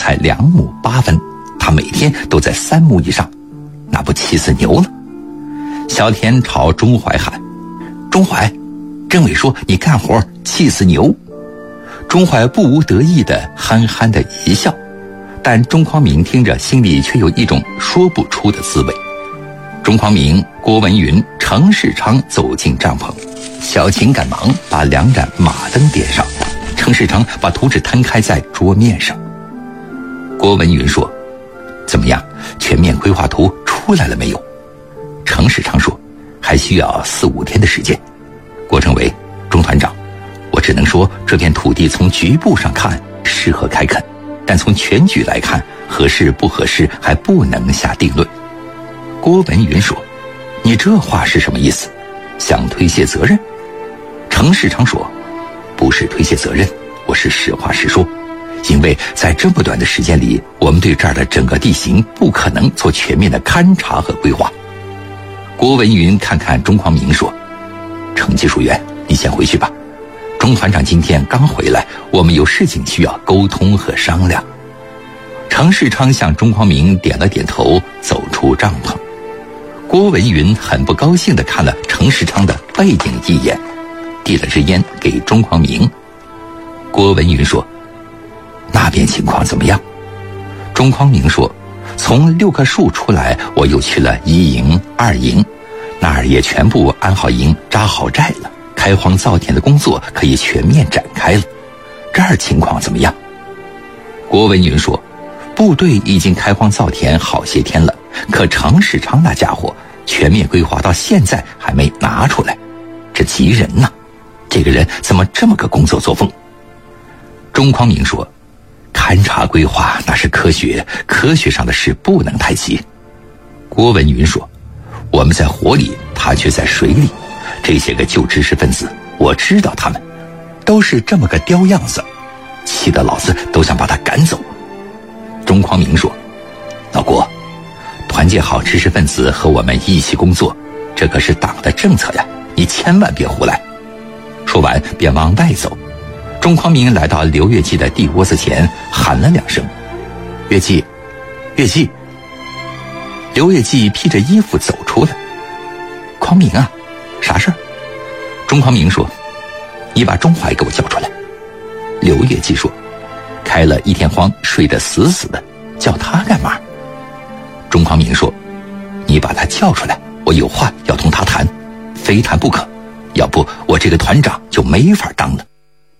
才2亩8分，他每天都在3亩以上，那不气死牛了。小田朝钟怀喊：钟怀，政委说你干活气死牛。钟怀不无得意地憨憨地一笑，但钟匡明听着心里却有一种说不出的滋味。钟匡明、郭文云、程世昌走进帐篷，小秦赶忙把2盏马灯点上，程世昌把图纸摊开在桌面上。郭文云说：怎么样，全面规划图出来了没有？程世昌说：还需要4、5天的时间。郭政委、钟团长，我只能说这片土地从局部上看适合开垦，但从全局来看，合适不合适还不能下定论。郭文云说：你这话是什么意思？想推卸责任？程世昌说：不是推卸责任，我是实话实说，因为在这么短的时间里，我们对这儿的整个地形不可能做全面的勘察和规划。郭文云看看钟匡明说：程技术员，你先回去吧，钟团长今天刚回来，我们有事情需要沟通和商量。程世昌向钟匡明点了点头，走出帐篷。郭文云很不高兴地看了程世昌的背影一眼，递了支烟给钟匡明。郭文云说：那边情况怎么样？钟匡明说：从6棵树出来，我又去了1营、2营，那儿也全部安好营、扎好寨了，开荒造田的工作可以全面展开了。这儿情况怎么样？郭文云说：部队已经开荒造田好些天了，可程世昌那家伙全面规划到现在还没拿出来，这急人呐！这个人怎么这么个工作作风？钟匡明说：勘察规划那是科学，科学上的事不能太急。郭文云说：我们在火里，他却在水里，这些个旧知识分子，我知道他们都是这么个刁样子，气得老子都想把他赶走。钟匡明说：老郭，团结好知识分子和我们一起工作，这可是党的政策呀，你千万别胡来。说完便往外走。钟匡明来到刘月季的地窝子前，喊了2声：月季，月季。刘月季披着衣服走出来。匡明啊，啥事儿？钟匡明说：你把钟怀给我叫出来。刘月季说：开了1天荒，睡得死死的，叫他干嘛？钟匡明说：你把他叫出来，我有话要同他谈，非谈不可，要不我这个团长就没法当了。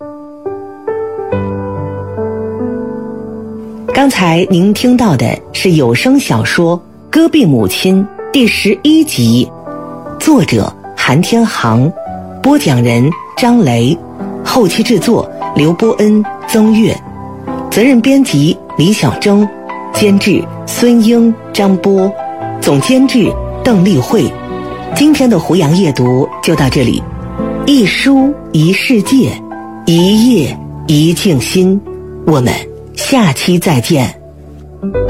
刚才您听到的是有声小说《戈壁母亲》第11集，作者韩天航，播讲人张雷，后期制作刘波恩、曾月，责任编辑李小征，监制孙英、张波，总监制邓丽慧。今天的胡杨夜读就到这里，一书一世界，一夜一静心，我们下期再见。